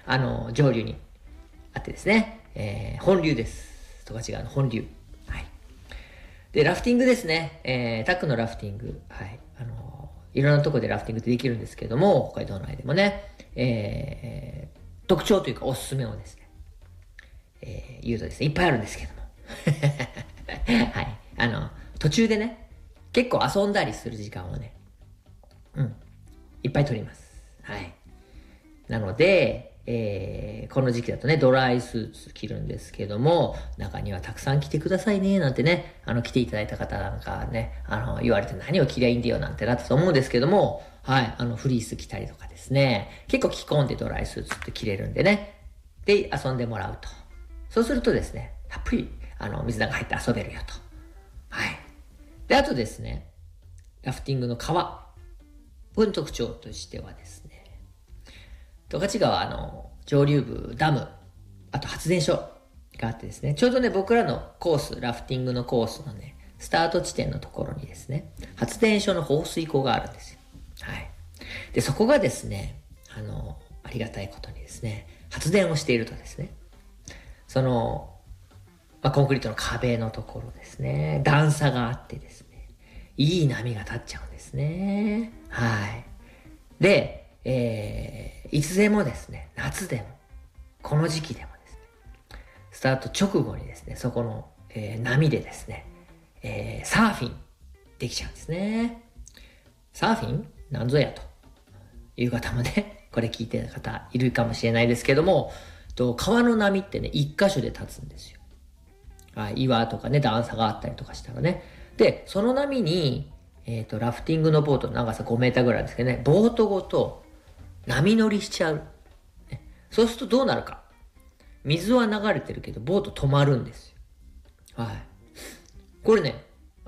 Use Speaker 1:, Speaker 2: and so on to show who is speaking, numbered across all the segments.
Speaker 1: 上流にあってですね、本流です。十勝川の本流。はい。で、ラフティングですね。タックのラフティング。はい。いろんなところでラフティングってできるんですけども、北海道内でもね、特徴というかおすすめをですね、言うとですね、いっぱいあるんですけども。はい。途中でね、結構遊んだりする時間をね、いっぱい取ります。はい。なので、この時期だとね、ドライスーツ着るんですけども、中にはたくさん着てくださいね、なんてね、来ていただいた方なんかね、言われて何を着りゃいいんだよなんてなったと思うんですけども、はい、フリース着たりとかですね、結構着込んでドライスーツって着れるんでね、で、遊んでもらうと。そうするとですね、たっぷり、水の中入って遊べるよと。はい。で、あとですね、ラフティングの川。これの特徴としてはですね、十勝川上流部ダム、あと発電所があってですね、ちょうどね、僕らのコース、ラフティングのコースのね、スタート地点のところにですね、発電所の放水口があるんですよ。はい。で、そこがですね、ありがたいことにですね、発電をしているとですね、コンクリートの壁のところですね、段差があってですね、いい波が立っちゃうんですね。はい。で、いつでもですね、夏でも、この時期でもですね、スタート直後にですね、そこの、波でですね、サーフィンできちゃうんですね。サーフィンなんぞやという方もね、これ聞いてる方いるかもしれないですけども、川の波ってね、一箇所で立つんですよ。はい、岩とかね、段差があったりとかしたらね。で、その波に、ラフティングのボートの長さ5メーターぐらいですけどね、ボートごと波乗りしちゃう。ね、そうするとどうなるか。水は流れてるけど、ボート止まるんですよ。はい。これね、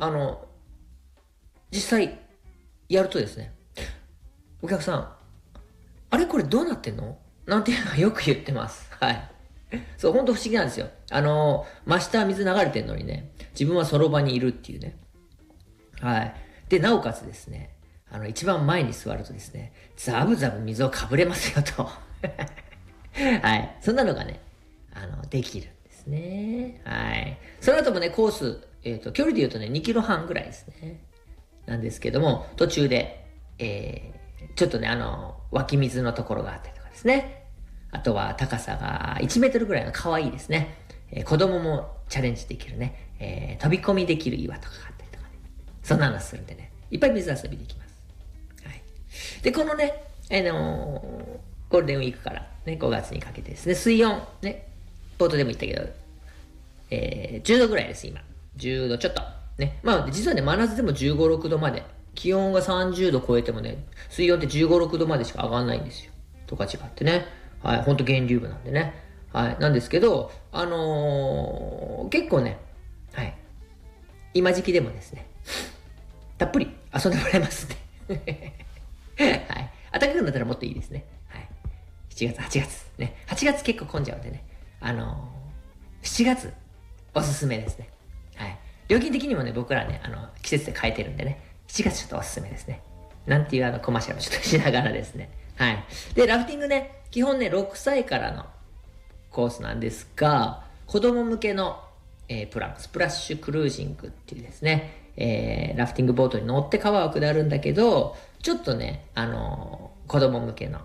Speaker 1: 実際、やるとですね、お客さん、あれこれどうなってんのなんていうのはよく言ってます。はい。そう、ほんと不思議なんですよ。真下は水流れてんのにね、自分はその場にいるっていうね。はい。で、なおかつですね、一番前に座るとですね、ザブザブ水をかぶれますよと。はい。そんなのがね、できるんですね。はい。その後もね、コース、距離で言うとね、2キロ半ぐらいですね。なんですけども、途中で、ちょっとね、湧き水のところがあったりとかですね。あとは高さが1メートルぐらいの可愛いですね。子供もチャレンジできるね、飛び込みできる岩とかがあったりとかね。そんなのするんでね、いっぱい水遊びできます。はい。で、このね、ゴールデンウィークからね、5月にかけてですね、水温、ね、冒頭でも言ったけど、10度ぐらいです、今。10度ちょっと。ね。まあ、実はね、真夏でも15、6度まで。気温が30度超えてもね、水温って15、6度までしか上がらないんですよ。とか違ってね。はい、ほんと源流部なんでね。はい、なんですけど、結構ね、はい、今時期でもですね、たっぷり遊んでもらえますね。はい。暖かくなったらもっといいですね。はい。7月、8月。ね。8月結構混んじゃうんでね。7月、おすすめですね。はい。料金的にもね、僕らね、季節で変えてるんでね、7月ちょっとおすすめですね。なんていうコマーシャルもちょっとしながらですね。はい。で、ラフティングね、基本ね、6歳からのコースなんですが、子供向けの、プラン、スプラッシュクルージングっていうですね、ラフティングボートに乗って川を下るんだけど、ちょっとね、子供向けの、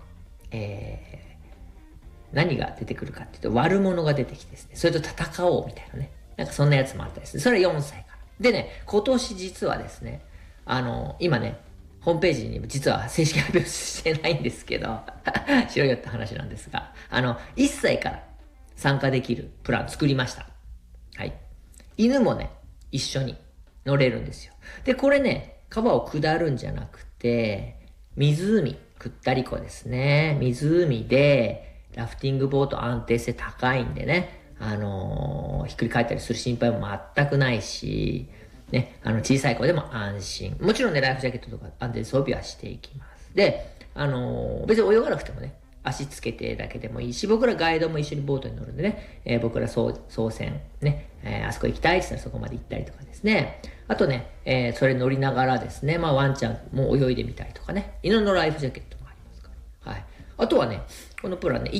Speaker 1: 何が出てくるかっていうと、悪者が出てきてですね、それと戦おうみたいなね。なんかそんなやつもあったりですね。それは4歳から。でね、今年実はですね、今ね、ホームページに実は正式発表してないんですけど、しろよって話なんですが、1歳から参加できるプラン作りました。はい。犬もね、一緒に乗れるんですよ。で、これね、川を下るんじゃなくて、湖、くったり湖ですね。湖で、ラフティングボート安定性高いんでね、ひっくり返ったりする心配も全くないし、ね、小さい子でも安心。もちろんね、ライフジャケットとか安全装備はしていきます。で、別に泳がなくてもね、足つけてだけでもいいし、僕らガイドも一緒にボートに乗るんでね、僕ら操船、ね、あそこ行きたいって言ったらそこまで行ったりとかですね。あとね、それ乗りながらですね、まあワンちゃんも泳いでみたりとかね、犬のライフジャケットもありますから。はい。あとはね、このプランね、